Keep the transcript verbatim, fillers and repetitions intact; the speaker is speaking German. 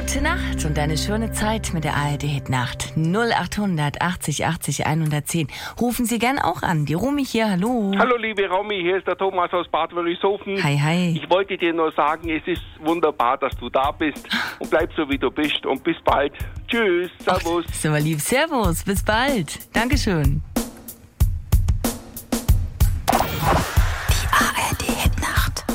Gute Nacht und eine schöne Zeit mit der A R D Hit Nacht. null achthundert achtzig achtzig hundertzehn. Rufen Sie gern auch an. Die Romy hier, hallo. Hallo liebe Romy, hier ist der Thomas aus Bad Wörishofen. Hi, hi. Ich wollte dir nur sagen, es ist wunderbar, dass du da bist und bleib so wie du bist und bis bald. Tschüss, servus. Ach, ist aber lieb. Servus, bis bald. Dankeschön.